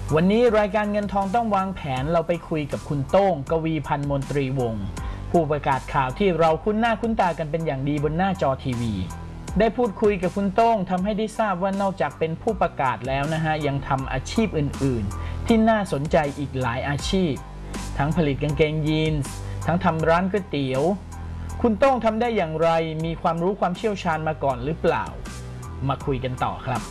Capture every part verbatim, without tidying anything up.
วันนี้รายการเงินทองต้องวางแผนเราไปคุยกับคุณโต้งกวีพันธ์มนตรีวงศ์ผู้ประกาศข่าวที่เราคุ้นหน้าคุ้นตากันเป็นอย่างดีบนหน้าจอทีวีได้พูดคุยกับคุณโต้งทำให้ได้ทราบว่านอกจากเป็นผู้ประกาศแล้วนะฮะยังทำอาชีพอื่นๆที่น่าสนใจอีกหลายอาชีพทั้งผลิตกางเกงยีนส์ทั้งทำร้านก๋วยเตี๋ยวคุณโต้งทำได้อย่างไรมีความรู้ความเชี่ยวชาญมาก่อนหรือเปล่ามาคุยกันต่อครับ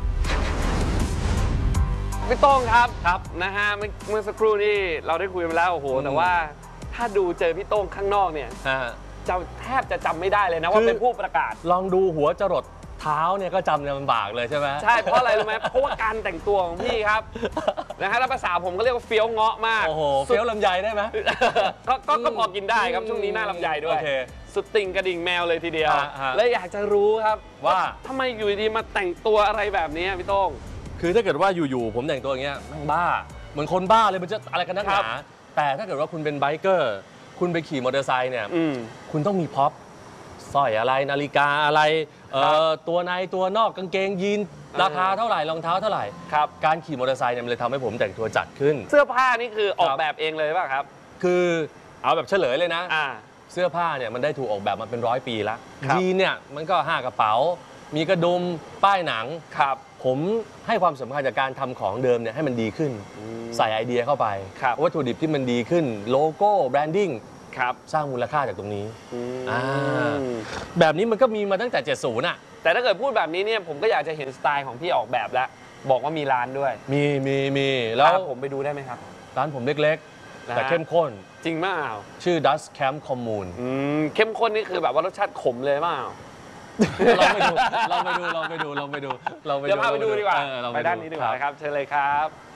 พี่โต้งครับครับนะฮะเมื่อสักครู่นี้เราได้คุยมาแล้วโอ้โหแต่ว่าถ้าดูเจอพี่โต้งข้างนอกเนี่ยจะแทบจะจำไม่ได้เลยนะว่าเป็นผู้ประกาศลองดูหัวจรดเท้าเนี่ยก็จำลำบากเลยใช่ไหมใช่เพราะอะไรรู้ไหมเพราะว่าการแต่งตัวของพี่ครับนะฮะแล้วภาษาผมก็เรียกว่าเฟี้ยวเงาะมากโอ้โหเฟี้ยวลำไยได้ไหมก็ก็พอกินได้ครับช่วงนี้หน้าลำไยด้วยสุดติ่งกระดิ่งแมวเลยทีเดียวและอยากจะรู้ครับว่าทำไมอยู่ดีมาแต่งตัวอะไรแบบนี้พี่โต้งคือถ้าเกิดว่าอยู่ๆผมแต่งตัวอย่างเงี้ยมันบ้าเหมือนคนบ้าเลยมันจะอะไรกันนักหนาแต่ถ้าเกิดว่าคุณเป็นไบเกอร์คุณไปขี่มอเตอร์ไซค์เนี่ยคุณต้องมีพ็อปสร้อยอะไรนาฬิกาอะไรตัวในตัวนอกกางเกงยีนราคาเท่าไหร่รองเท้าเท่าไหร่ครับการขี่มอเตอร์ไซค์เนี่ยมันเลยทำให้ผมแต่งตัวจัดขึ้นเสื้อผ้านี่คือออกแบบเองเลยป่ะครับคือเอาแบบเฉลยเลยนะเสื้อผ้าเนี่ยมันได้ถูกออกแบบมาเป็นร้อยปีแล้วยีนเนี่ยมันก็ห้ากระเป๋ามีกระดุมป้ายหนังครับผมให้ความสำคัญจากการทำของเดิมเนี่ยให้มันดีขึ้นใส่ไอเดียเข้าไปวัตถุดิบที่มันดีขึ้นโลโก้แบรนดิ้งสร้างมูลค่าจากตรงนี้แบบนี้มันก็มีมาตั้งแต่เจ็ดสิบน่ะแต่ถ้าเกิดพูดแบบนี้เนี่ยผมก็อยากจะเห็นสไตล์ของพี่ออกแบบแล้วบอกว่ามีร้านด้วยมีมีมีแล้วผมไปดูได้ไหมครับร้านผมเล็กๆแต่เข้มข้นจริงมากชื่อ Dust Camp Commune เข้มข้นนี่คือแบบว่ารสชาติขมเลยมากลองไปดูลองไปดูลองไปดูลองไปดูเดี๋ยวพาไปดูดีกว่าไปด้านนี้ดีกว่านะครับเชิญเลยครับ